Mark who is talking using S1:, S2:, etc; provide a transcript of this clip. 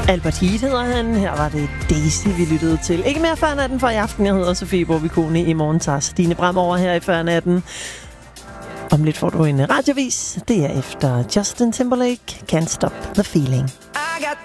S1: Albert Heat hedder han. Her var det Daisy, vi lyttede til. Ikke mere før natten for i aften. Jeg hedder Sofie Bovicone. I morgen tager Stine Bram over her i før natten. Om lidt får du en radiovis. Det er efter Justin Timberlake, Can't Stop the Feeling.
S2: I got